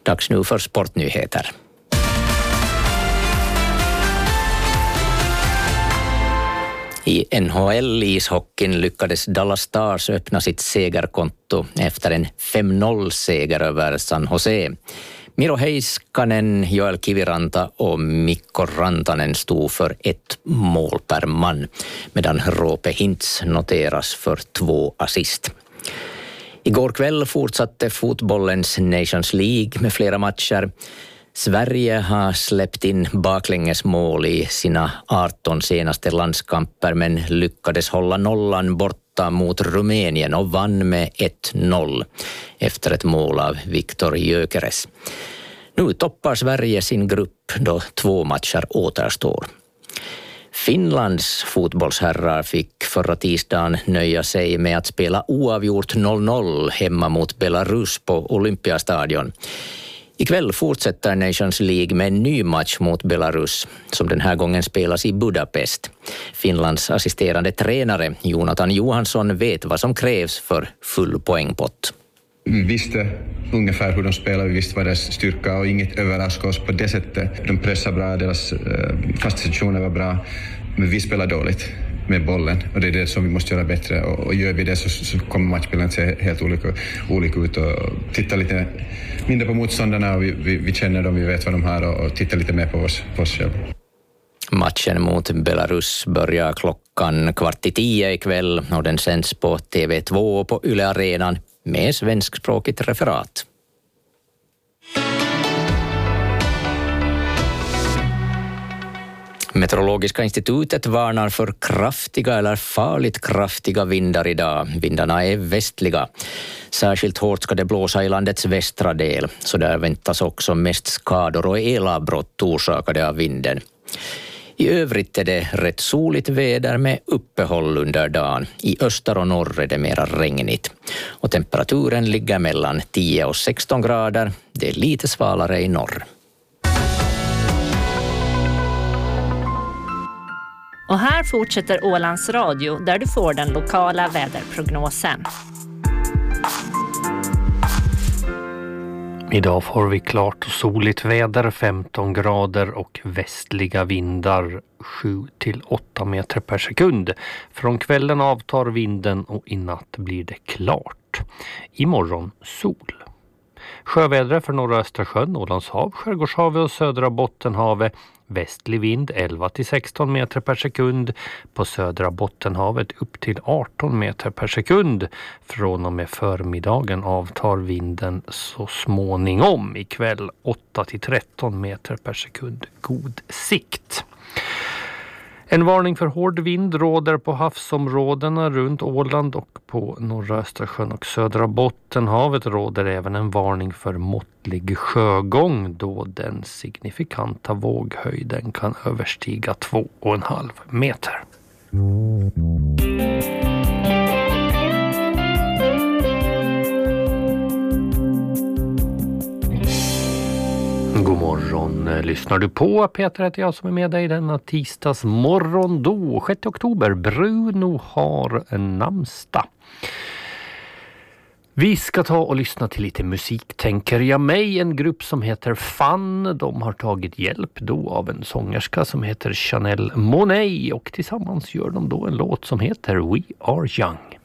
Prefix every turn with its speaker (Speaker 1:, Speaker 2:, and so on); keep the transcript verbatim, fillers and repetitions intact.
Speaker 1: Dags nu för sportnyheter. I N H L-ishockeyn lyckades Dallas Stars öppna sitt segerkonto efter en fem noll-seger över San Jose. Miro Heiskanen, Joel Kiviranta och Mikko Rantanen stod för ett mål per man, medan Roope Hintz noteras för två assist. Igår kväll fortsatte fotbollens Nations League med flera matcher. Sverige har släppt in baklängesmål i sina arton senaste landskamper men lyckades hålla nollan borta mot Rumänien och vann med ett noll efter ett mål av Viktor Gyökeres. Nu toppar Sverige sin grupp då två matcher återstår. Finlands fotbollsherrar fick förra tisdagen nöja sig med att spela oavgjort noll noll hemma mot Belarus på Olympiastadion. Ikväll fortsätter Nations League med en ny match mot Belarus som den här gången spelas i Budapest. Finlands assisterande tränare Jonathan Johansson vet vad som krävs för full poängpott.
Speaker 2: Vi visste ungefär hur de spelar, vi visste vad deras styrka och inget överraskade oss på det sättet. De pressar bra, deras eh, fasta situationer var bra, men vi spelar dåligt med bollen och det är det som vi måste göra bättre och, och gör vi det så, så kommer matchbilden att se helt olika, olika ut och titta lite mindre på motståndarna och vi, vi, vi känner dem, vi vet vad de har och, och titta lite mer på oss, på oss själva.
Speaker 1: Matchen mot Belarus börjar klockan kvart i tio ikväll och den sänds på T V två på Yle Arenan med svenskspråkigt referat. Meteorologiska institutet varnar för kraftiga eller farligt kraftiga vindar idag. Vindarna är västliga. Särskilt hårt ska det blåsa i landets västra del, så där väntas också mest skador och elavbrott orsakade av vinden. I övrigt är det rätt soligt väder med uppehåll under dagen. I öster och norr är det mera regnigt. Och temperaturen ligger mellan tio och sexton grader. Det är lite svalare i norr.
Speaker 3: Och här fortsätter Ålands Radio där du får den lokala väderprognosen.
Speaker 4: Idag får vi klart och soligt väder, femton grader och västliga vindar sju till åtta meter per sekund. Från kvällen avtar vinden och i natt blir det klart. Imorgon sol. Sjövädret för norra Östersjön, Ålands hav, Skärgårdshavet och södra Bottenhavet. Västlig vind elva till sexton meter per sekund. På södra Bottenhavet upp till arton meter per sekund. Från och med förmiddagen avtar vinden så småningom. Ikväll åtta till tretton meter per sekund. God sikt. En varning för hård vind råder på havsområdena runt Åland och på norra Östersjön och södra Bottenhavet råder även en varning för måttlig sjögång då den signifikanta våghöjden kan överstiga två och en halv meter. God morgon, lyssnar du på? Peter heter jag som är med dig denna tisdags morgon då, sjätte oktober. Bruno har en namnsdag. Vi ska ta och lyssna till lite musik, tänker jag mig. En grupp som heter Fun, de har tagit hjälp då av en sångerska som heter Chanel Monáe och tillsammans gör de då en låt som heter We Are Young.